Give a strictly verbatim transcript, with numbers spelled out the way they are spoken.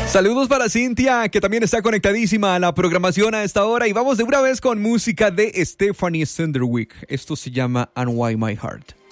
Saludos para Cintia, que también está conectadísima a la programación a esta hora. Y vamos de una vez con música de Stephanie Sunderwick. Esto se llama Unwind My Heart.